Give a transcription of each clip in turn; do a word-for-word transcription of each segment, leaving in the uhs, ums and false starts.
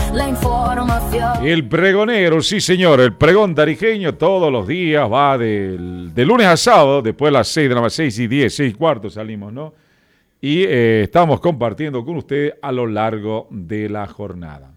la información. El pregonero, sí señor, el pregón tarijeño todos los días va del, de lunes a sábado, después de las seis de la mañana, seis y diez, seis y cuarto salimos, ¿no? Y eh, estamos compartiendo con ustedes a lo largo de la jornada.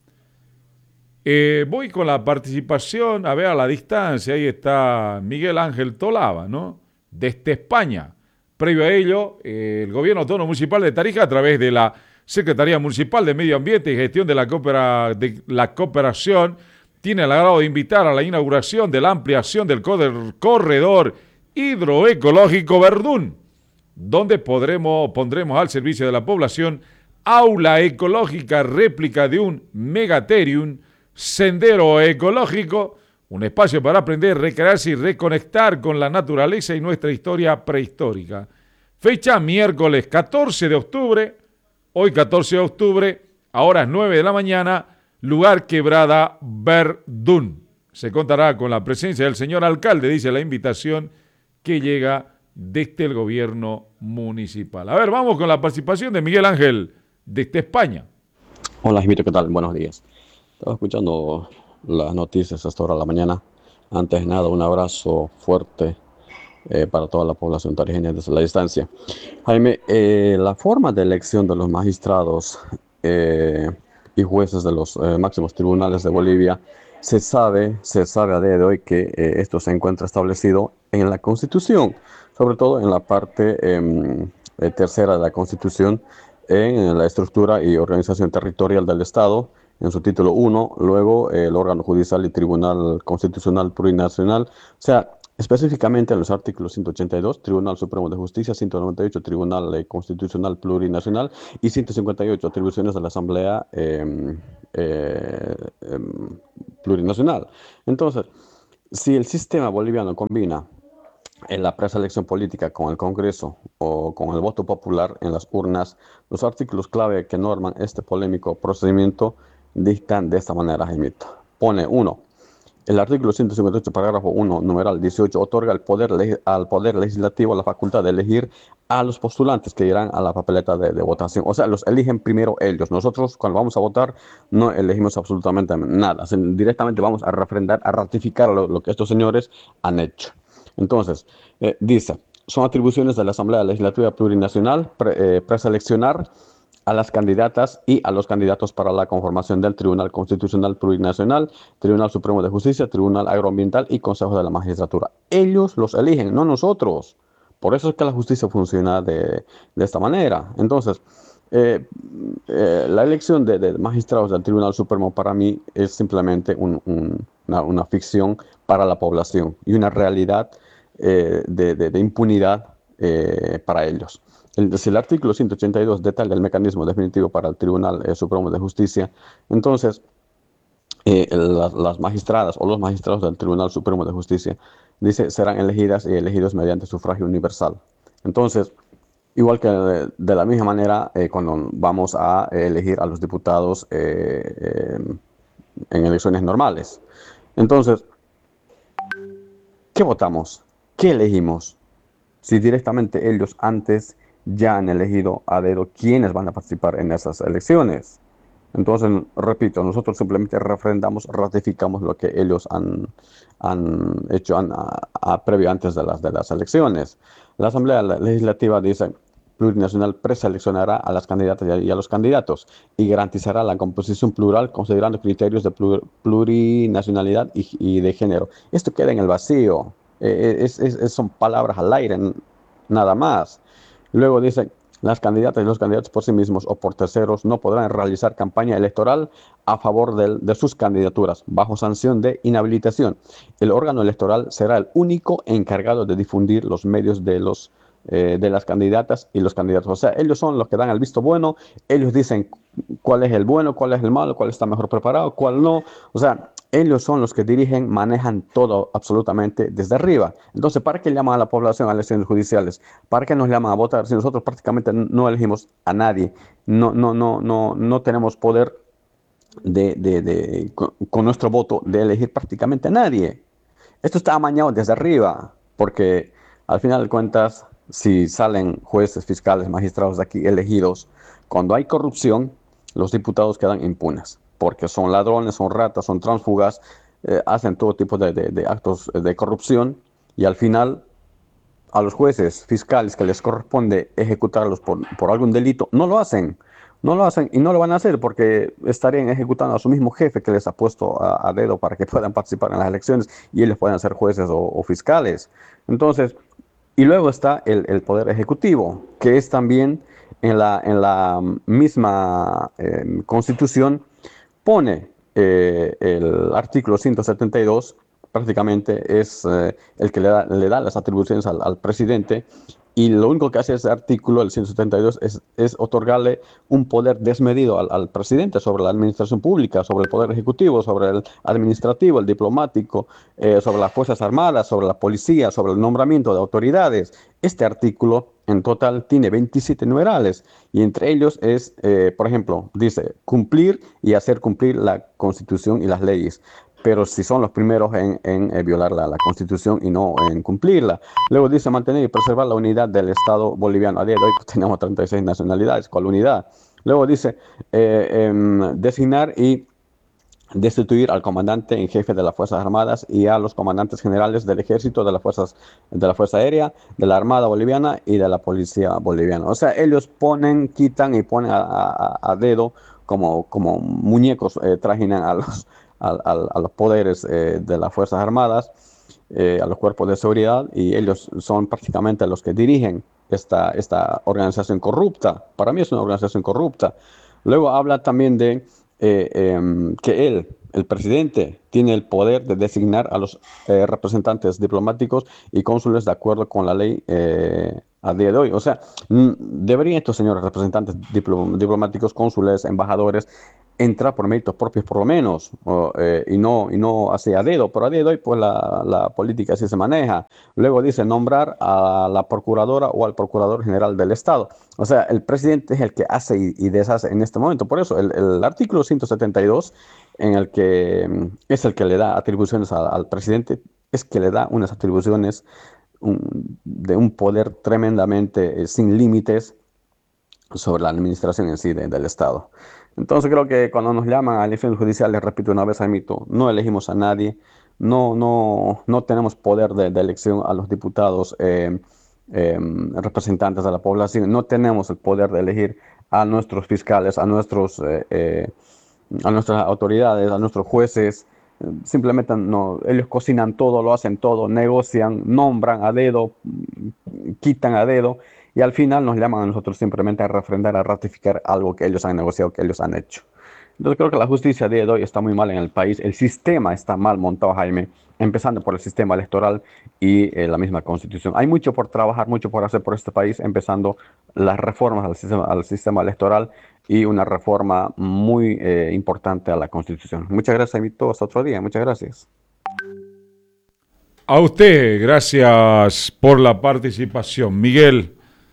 Eh, voy con la participación, a ver, a la distancia, ahí está Miguel Ángel Tolaba, ¿no? Desde España. Previo a ello, eh, el Gobierno Autónomo Municipal de Tarija, a través de la Secretaría Municipal de Medio Ambiente y Gestión de la, coopera, de la Cooperación, tiene el agrado de invitar a la inauguración de la ampliación del corredor hidroecológico Verdún, donde podremos, pondremos al servicio de la población aula ecológica réplica de un megaterium, sendero ecológico, un espacio para aprender, recrearse y reconectar con la naturaleza y nuestra historia prehistórica. Fecha miércoles catorce de octubre, hoy catorce de octubre, a horas nueve de la mañana, lugar Quebrada Verdún. Se contará con la presencia del señor alcalde, dice la invitación que llega desde el gobierno municipal. A ver, vamos con la participación de Miguel Ángel desde España. Hola, Jimito, ¿qué tal? Buenos días. Estaba escuchando las noticias hasta ahora de la mañana. Antes de nada, un abrazo fuerte eh, para toda la población tarijeña desde la distancia. Jaime, eh, la forma de elección de los magistrados eh, y jueces de los eh, máximos tribunales de Bolivia, se sabe, se sabe a día de hoy que eh, esto se encuentra establecido en la Constitución, sobre todo en la parte eh, eh, tercera de la Constitución, en la estructura y organización territorial del Estado, en su título uno, luego eh, el órgano judicial y tribunal constitucional plurinacional, o sea, específicamente en los artículos ciento ochenta y dos, Tribunal Supremo de Justicia, ciento noventa y ocho, Tribunal eh, Constitucional Plurinacional y ciento cincuenta y ocho, atribuciones de la Asamblea eh, eh, eh, Plurinacional. Entonces, si el sistema boliviano combina en la preselección política con el Congreso o con el voto popular en las urnas, los artículos clave que norman este polémico procedimiento dictan de esta manera, Jaimito. Pone uno. El artículo ciento cincuenta y ocho, parágrafo uno, numeral dieciocho, otorga al poder, al poder legislativo la facultad de elegir a los postulantes que irán a la papeleta de, de votación. O sea, los eligen primero ellos. Nosotros, cuando vamos a votar, no elegimos absolutamente nada. Directamente vamos a refrendar, a ratificar lo, lo que estos señores han hecho. Entonces, eh, dice, son atribuciones de la Asamblea Legislativa Plurinacional pre, eh, preseleccionar a las candidatas y a los candidatos para la conformación del Tribunal Constitucional Plurinacional, Tribunal Supremo de Justicia, Tribunal Agroambiental y Consejo de la Magistratura. Ellos los eligen, no nosotros. Por eso es que la justicia funciona de, de esta manera. Entonces, eh, eh, la elección de, de magistrados del Tribunal Supremo para mí es simplemente un, un, una, una ficción para la población y una realidad eh, de, de, de impunidad eh, para ellos. El, si el artículo ciento ochenta y dos detalla el mecanismo definitivo para el Tribunal eh, Supremo de Justicia, entonces eh, las, las magistradas o los magistrados del Tribunal Supremo de Justicia, dice, serán elegidas y elegidos mediante sufragio universal. Entonces, igual que de, de la misma manera, eh, cuando vamos a eh, elegir a los diputados eh, eh, en elecciones normales. Entonces, ¿qué votamos? ¿Qué elegimos? Si directamente ellos antes ya han elegido a dedo quiénes van a participar en esas elecciones. Entonces, repito, nosotros simplemente refrendamos, ratificamos lo que ellos han, han hecho han, a, a, previo antes de las, de las elecciones. La Asamblea Legislativa dice, plurinacional preseleccionará a las candidatas y a los candidatos y garantizará la composición plural considerando criterios de plur, plurinacionalidad y, y de género. Esto queda en el vacío. Eh, es, es, es, son palabras al aire, nada más. Luego dice, las candidatas y los candidatos por sí mismos o por terceros no podrán realizar campaña electoral a favor de, de sus candidaturas, bajo sanción de inhabilitación. El órgano electoral será el único encargado de difundir los medios de, los, eh, de las candidatas y los candidatos. O sea, ellos son los que dan el visto bueno, ellos dicen cuál es el bueno, cuál es el malo, cuál está mejor preparado, cuál no. O sea, ellos son los que dirigen, manejan todo absolutamente desde arriba. Entonces, ¿para qué llaman a la población a elecciones judiciales? ¿Para qué nos llaman a votar si nosotros prácticamente no elegimos a nadie? No, no, no, no, no tenemos poder de, de, de, con, con nuestro voto de elegir prácticamente a nadie. Esto está amañado desde arriba, porque al final de cuentas, si salen jueces, fiscales, magistrados de aquí elegidos, cuando hay corrupción, los diputados quedan impunes. porque son ladrones, son ratas, son tránsfugas, eh, hacen todo tipo de, de, de actos de corrupción y al final a los jueces, fiscales que les corresponde ejecutarlos por, por algún delito, no lo hacen. No lo hacen y no lo van a hacer porque estarían ejecutando a su mismo jefe que les ha puesto a, a dedo para que puedan participar en las elecciones y ellos puedan ser jueces o, o fiscales. Entonces, y luego está el, el Poder Ejecutivo, que es también en la, en la misma eh, Constitución, pone eh, el artículo ciento setenta y dos, prácticamente es eh, el que le da, le da las atribuciones al, al presidente. Y lo único que hace ese artículo, el ciento setenta y dos, es, es otorgarle un poder desmedido al, al presidente sobre la administración pública, sobre el poder ejecutivo, sobre el administrativo, el diplomático, eh, sobre las Fuerzas Armadas, sobre la policía, sobre el nombramiento de autoridades. Este artículo en total tiene veintisiete numerales y entre ellos es, eh, por ejemplo, dice cumplir y hacer cumplir la Constitución y las leyes. Pero si son los primeros en, en eh, violar la, la Constitución y no en cumplirla. Luego dice mantener y preservar la unidad del Estado boliviano. A día de hoy pues, tenemos treinta y seis nacionalidades, ¿cuál unidad? Luego dice eh, eh, designar y destituir al comandante en jefe de las Fuerzas Armadas y a los comandantes generales del Ejército, de las Fuerzas, de la Fuerza Aérea, de la Armada Boliviana y de la Policía Boliviana. O sea, ellos ponen, quitan y ponen a, a, a dedo como, como muñecos, eh, trajinan a los... A, a, a los poderes eh, de las Fuerzas Armadas, eh, a los cuerpos de seguridad, y ellos son prácticamente los que dirigen esta, esta organización corrupta. Para mí es una organización corrupta. Luego habla también de eh, eh, que él, el presidente, tiene el poder de designar a los eh, representantes diplomáticos y cónsules de acuerdo con la ley eh, a día de hoy. O sea, deberían estos señores representantes diplo- diplomáticos, cónsules, embajadores, entrar por méritos propios por lo menos, o, eh, y no y no así a dedo, pero a dedo hoy pues la, la política así se maneja. Luego dice nombrar a la procuradora o al procurador general del Estado. O sea, el presidente es el que hace y, y deshace en este momento. Por eso el, el artículo ciento setenta y dos, en el que es el que le da atribuciones a, al presidente, es que le da unas atribuciones un, de un poder tremendamente eh, sin límites sobre la administración en sí de, del Estado. Entonces creo que cuando nos llaman a elecciones judiciales, repito una vez, admito, no elegimos a nadie, no, no, no tenemos poder de, de elección a los diputados eh, eh, representantes de la población, no tenemos el poder de elegir a nuestros fiscales, a, nuestros, eh, eh, a nuestras autoridades, a nuestros jueces. Simplemente no, ellos cocinan todo, lo hacen todo, negocian, nombran a dedo, quitan a dedo. Y al final nos llaman a nosotros simplemente a refrendar, a ratificar algo que ellos han negociado, que ellos han hecho. Entonces creo que la justicia a día de hoy está muy mal en el país. El sistema está mal montado, Jaime, empezando por el sistema electoral y eh, la misma Constitución. Hay mucho por trabajar, mucho por hacer por este país, empezando las reformas al sistema, al sistema electoral y una reforma muy eh, importante a la Constitución. Muchas gracias, Jaimito. Hasta otro día. Muchas gracias. A usted, gracias por la participación, Miguel.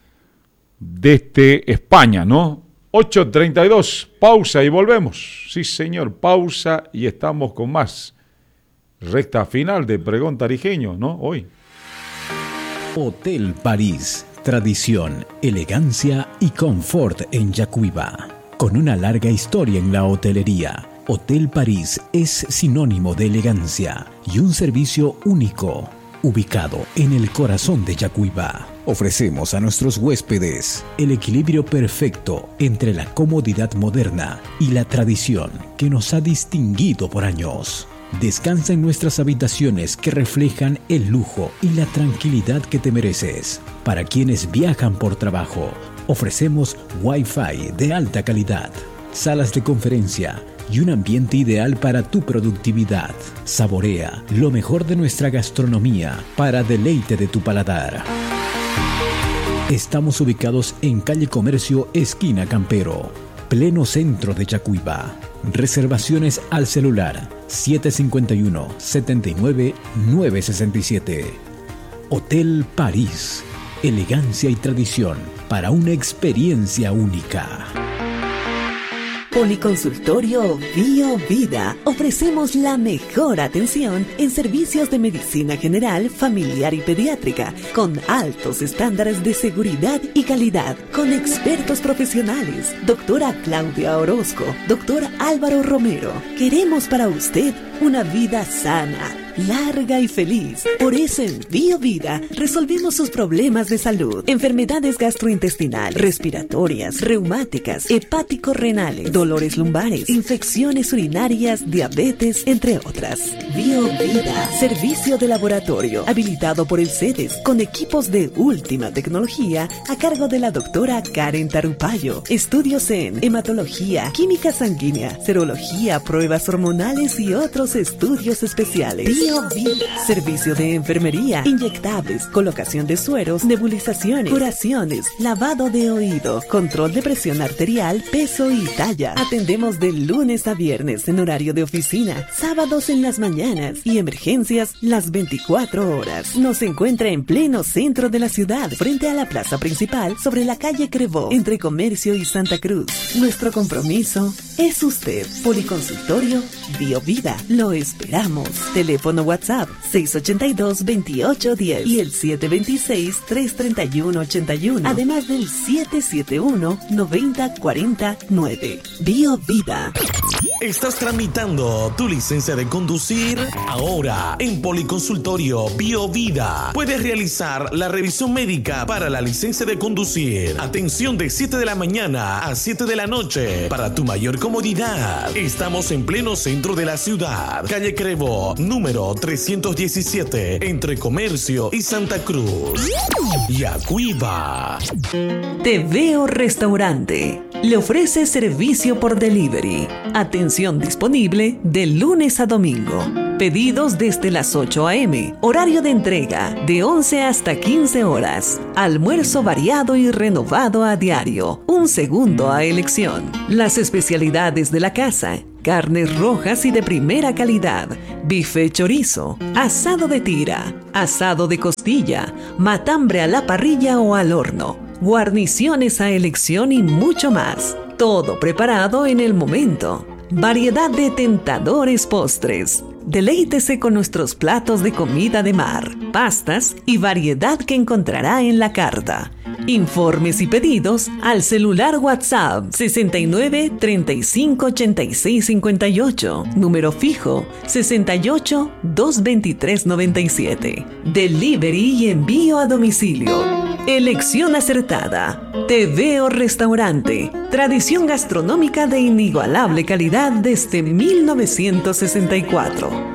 Desde España, ¿no? ocho treinta y dos, pausa y volvemos. Sí, señor, pausa y estamos con más. Recta final de Pregón Tarijeño, ¿no? Hoy. Hotel París, tradición, elegancia y confort en Yacuiba. Con una larga historia en la hotelería, Hotel París es sinónimo de elegancia y un servicio único. Ubicado en el corazón de Yacuiba, ofrecemos a nuestros huéspedes el equilibrio perfecto entre la comodidad moderna y la tradición que nos ha distinguido por años. Descansa en nuestras habitaciones que reflejan el lujo y la tranquilidad que te mereces. Para quienes viajan por trabajo, ofrecemos Wi-Fi de alta calidad, salas de conferencia y un ambiente ideal para tu productividad. Saborea lo mejor de nuestra gastronomía para deleite de tu paladar. Estamos ubicados en calle Comercio, esquina Campero, pleno centro de Yacuiba. Reservaciones al celular siete cinco uno, siete nueve, nueve seis siete. Hotel París, elegancia y tradición para una experiencia única. Policonsultorio Bio Vida. Ofrecemos la mejor atención en servicios de medicina general, familiar y pediátrica, con altos estándares de seguridad y calidad, con expertos profesionales. Doctora Claudia Orozco, doctor Álvaro Romero. Queremos para usted una vida sana, larga y feliz. Por eso en Bio Vida resolvemos sus problemas de salud, enfermedades gastrointestinales, respiratorias, reumáticas, hepático-renales, dolores lumbares, infecciones urinarias, diabetes, entre otras. Bio Vida, servicio de laboratorio habilitado por el CEDES con equipos de última tecnología a cargo de la doctora Karen Tarupayo. Estudios en hematología, química sanguínea, serología, pruebas hormonales y otros estudios especiales. Bio Vida, servicio de enfermería, inyectables, colocación de sueros, nebulizaciones, curaciones, lavado de oído, control de presión arterial, peso y talla. Atendemos de lunes a viernes en horario de oficina, sábados en las mañanas y emergencias las veinticuatro horas. Nos encuentra en pleno centro de la ciudad, frente a la plaza principal, sobre la calle Crevó, entre Comercio y Santa Cruz. Nuestro compromiso es usted. Policonsultorio Bio Vida. Lo esperamos. Teléfono WhatsApp seis ochenta y dos, veintiocho diez y el siete veintiséis, trescientos treinta y uno ochenta y uno. Además del siete siete uno, noventa cuarenta nueve. Bio Vida. ¿Estás tramitando tu licencia de conducir? Ahora, en Policonsultorio Bio Vida, puedes realizar la revisión médica para la licencia de conducir. Atención de siete de la mañana a siete de la noche. Para tu mayor comodidad, estamos en pleno centro de la ciudad. Calle Crevó, número trescientos diecisiete, entre Comercio y Santa Cruz. Yacuiba. Te Veo Restaurante. Le ofrece servicio por delivery. Atención disponible de lunes a domingo. Pedidos desde las ocho a eme. Horario de entrega de once hasta quince horas. Almuerzo variado y renovado a diario. Un segundo a elección. Las especialidades de la casa: carnes rojas y de primera calidad, bife chorizo, asado de tira, asado de costilla, matambre a la parrilla o al horno, guarniciones a elección y mucho más. Todo preparado en el momento. Variedad de tentadores postres. Deleítese con nuestros platos de comida de mar, pastas y variedad que encontrará en la carta. Informes y pedidos al celular WhatsApp sesenta y nueve, treinta y cinco, ochenta y seis, cincuenta y ocho, número fijo sesenta y ocho, doscientos veintitrés, noventa y siete. Delivery y envío a domicilio. Elección acertada. Te Veo Restaurante. Tradición gastronómica de inigualable calidad desde mil novecientos sesenta y cuatro.